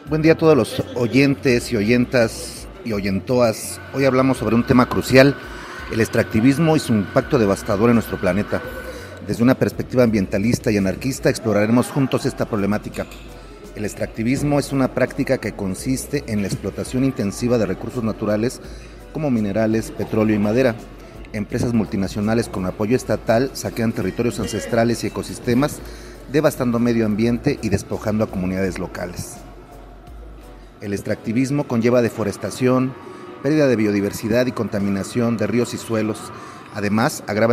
Buen día a todos los oyentes y oyentas y oyentoas. Hoy hablamos sobre un tema crucial, el extractivismo y su impacto devastador en nuestro planeta. Desde una perspectiva ambientalista y anarquista exploraremos juntos esta problemática. El extractivismo es una práctica que consiste en la explotación intensiva de recursos naturales como minerales, petróleo y madera. Empresas multinacionales con apoyo estatal saquean territorios ancestrales y ecosistemas, devastando medio ambiente y despojando a comunidades locales. El extractivismo conlleva deforestación, pérdida de biodiversidad y contaminación de ríos y suelos. Además, agrava